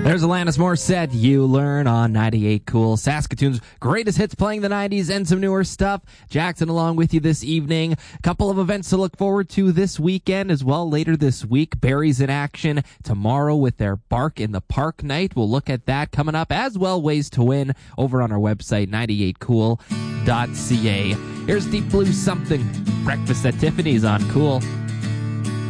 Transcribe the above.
There's Alanis Morissette, You Learn on 98 Cool. Saskatoon's greatest hits playing the 90s and some newer stuff. Jackson along with you this evening. A couple of events to look forward to this weekend as well. Later this week, Barrie's in action tomorrow with their Bark in the Park night. We'll look at that coming up, as well ways to win over on our website, 98cool.ca. Here's Deep Blue Something. Breakfast at Tiffany's on Cool.